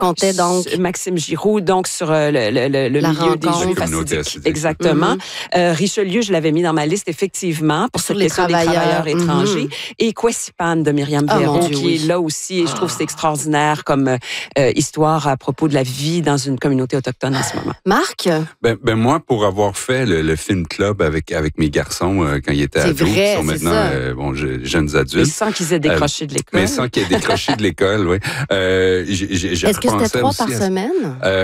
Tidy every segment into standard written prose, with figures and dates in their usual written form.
Comptait donc Maxime Giroux, donc sur le milieu des jeunes facidiques. Exactement. Richelieu, je l'avais mis dans ma liste, effectivement, pour sur cette question des travailleurs étrangers. Et Kwesi Pan de Myriam Véron, qui est là aussi, et je trouve que c'est extraordinaire comme histoire à propos de la vie dans une communauté autochtone en ce moment. Marc? Ben moi, pour avoir fait le film club avec mes garçons quand ils étaient ados, qui sont maintenant jeunes adultes. Mais sans qu'ils aient décroché de l'école. Mais sans qu'ils aient décroché de l'école, oui. Est-ce que c'était 3 par semaine?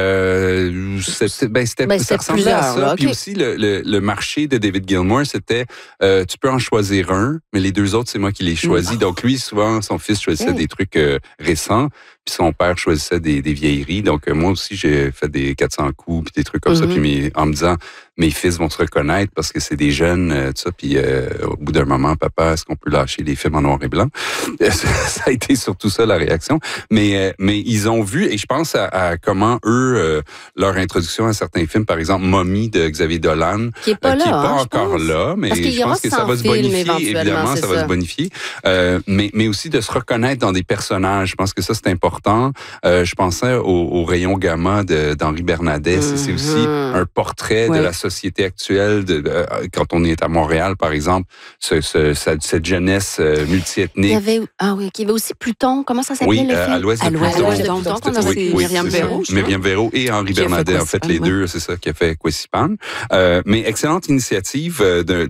Ça ressemblait à ça. Puis aussi, le marché de David Gilmour, c'était tu peux en choisir un, mais les 2 autres, c'est moi qui les choisis. Donc lui, souvent, son fils choisissait des trucs récents, puis son père choisissait des vieilleries. Donc moi aussi, j'ai fait des 400 coups, puis des trucs comme ça, puis en me disant, mes fils vont se reconnaître parce que c'est des jeunes, tout ça, puis au bout d'un moment, papa, est-ce qu'on peut lâcher les films en noir et blanc? Ça a été surtout ça, la réaction. Mais ils ont vu, et je pense à comment eux, leur introduction à certains films, par exemple, Mommy de Xavier Dolan, qui est pas encore là, mais je pense que ça va se bonifier, évidemment, ça va se bonifier. Mais aussi de se reconnaître dans des personnages. Je pense que ça, c'est important. Je pensais au Rayon Gamma d'Henri Bernadette. C'est aussi un portrait de la société actuelle, quand on est à Montréal, par exemple, cette jeunesse multiethnique. Il y avait aussi Pluton. Comment ça s'appelait le film? À l'ouest de Pluton. Myriam Véro. Myriam Véro et Henri Bernadette, en fait, les deux, c'est ça qui a fait Kwesi Pan. Mais excellente initiative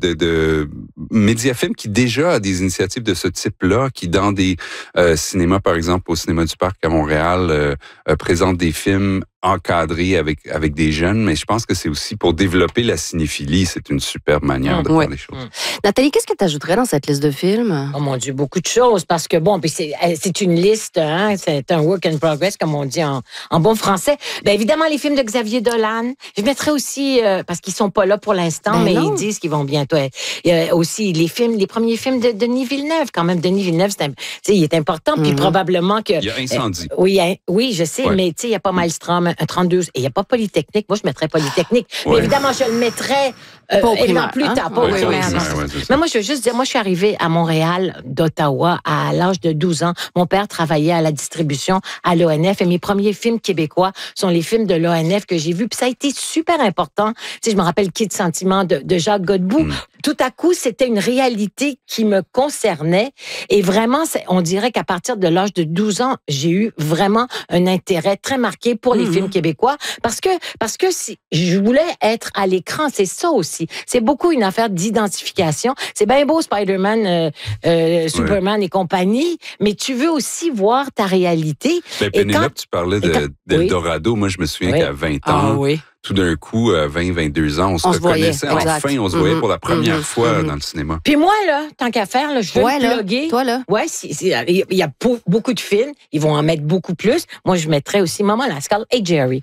de Mediafilm qui déjà a des initiatives de ce type-là, qui dans des cinémas, par exemple, au Cinéma du Parc à Montréal, présente des films encadré avec des jeunes, mais je pense que c'est aussi pour développer la cinéphilie. C'est une superbe manière de faire les choses. Nathalie, qu'est-ce que tu ajouterais dans cette liste de films? Oh mon Dieu, beaucoup de choses, parce que bon, puis c'est une liste, hein, c'est un work in progress, comme on dit en bon français. Bien évidemment, les films de Xavier Dolan. Je mettrais aussi, parce qu'ils sont pas là pour l'instant, mais ils disent qu'ils vont bientôt être. Il y a aussi les premiers films de Denis Villeneuve. Quand même, Denis Villeneuve, il est important, puis probablement que... Il y a Incendie. Oui, je sais, mais tu sais, il y a pas Maelstrom, un 32, et il n'y a pas Polytechnique. Moi, je mettrais Polytechnique. Mais évidemment, je le mettrais plus tard. Mais moi, je veux juste dire, moi, je suis arrivée à Montréal d'Ottawa à l'âge de 12 ans. Mon père travaillait à la distribution à l'ONF et mes premiers films québécois sont les films de l'ONF que j'ai vus. Puis ça a été super important. Tu sais, je me rappelle Kid Sentiment de Jacques Godbout. Tout à coup, c'était une réalité qui me concernait. Et vraiment, on dirait qu'à partir de l'âge de 12 ans, j'ai eu vraiment un intérêt très marqué pour les films québécois parce que si je voulais être à l'écran, c'est ça aussi. C'est beaucoup une affaire d'identification. C'est bien beau Spider-Man, Superman et compagnie, mais tu veux aussi voir ta réalité. Ben, Pénélope, tu parlais d'Eldorado. Moi, je me souviens qu'à 20 ans, tout d'un coup, à 20, 22 ans, on se reconnaissait. Enfin, on se voyait pour la première fois dans le cinéma. Puis moi, là, tant qu'à faire, là, je veux le plugger. Toi, là. Ouais, il y a beaucoup de films. Ils vont en mettre beaucoup plus. Moi, je mettrais aussi Maman Lascars et Jerry.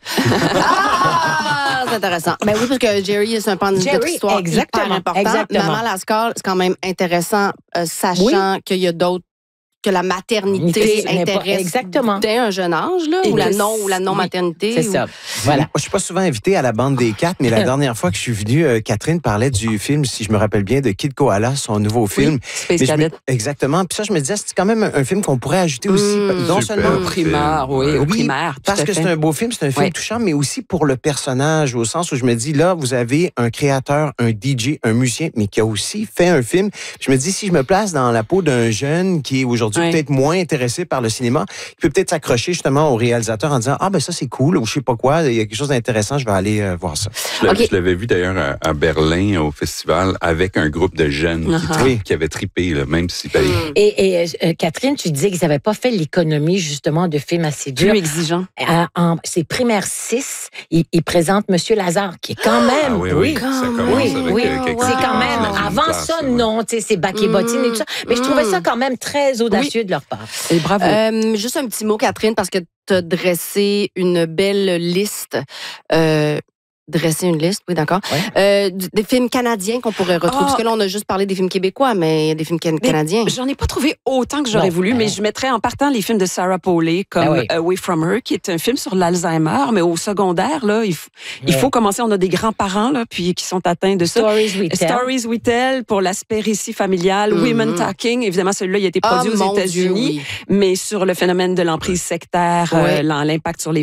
C'est intéressant. Ben oui, parce que Jerry, c'est un pan de notre histoire hyper important. Maman Lascars, c'est quand même intéressant, sachant qu'il y a d'autres que la maternité intéresse dès un jeune âge, là, ou la non-maternité. C'est ça. Voilà. Moi, je suis pas souvent invité à la bande des 4, mais la dernière fois que je suis venu, Catherine parlait du film, si je me rappelle bien, de Kid Koala, son nouveau film. Space Cadet. Exactement. Puis ça, je me disais, c'est quand même un film qu'on pourrait ajouter aussi, non seulement au primaire, au primaire. Parce que c'est un beau film, c'est un film touchant, mais aussi pour le personnage, au sens où je me dis, là, vous avez un créateur, un DJ, un musicien, mais qui a aussi fait un film. Je me dis, si je me place dans la peau d'un jeune qui est aujourd'hui peut-être moins intéressé par le cinéma, il peut peut-être s'accrocher justement au réalisateur en disant ça c'est cool ou je sais pas quoi, il y a quelque chose d'intéressant, je vais aller voir ça. Je l'avais vu d'ailleurs à Berlin au festival avec un groupe de jeunes qui avaient trippé, là, même si... Et Catherine, tu disais qu'ils n'avaient pas fait l'économie justement de films assez durs. Plus exigeants. C'est Primaire 6, ils présentent Monsieur Lazare, qui est quand même... ça commence avec c'est quand même... Avant ça, non, c'est bac et bottines et tout ça. Mais je trouvais ça quand même très audacieux de leur part. Et bravo. Juste un petit mot, Catherine, parce que tu as dressé une belle liste. Dresser une liste, oui, d'accord. Ouais. Des films canadiens qu'on pourrait retrouver. Parce que là, on a juste parlé des films québécois, mais il y a des films canadiens. J'en ai pas trouvé autant que j'aurais voulu, mais je mettrais en partant les films de Sarah Polley, comme Away From Her, qui est un film sur l'Alzheimer, mais au secondaire, là, il faut commencer. On a des grands-parents, là, puis qui sont atteints de ça. Stories We Tell pour l'aspect récit familial. Women Talking, évidemment, celui-là, il a été produit aux États-Unis, mais sur le phénomène de l'emprise sectaire, l'impact sur les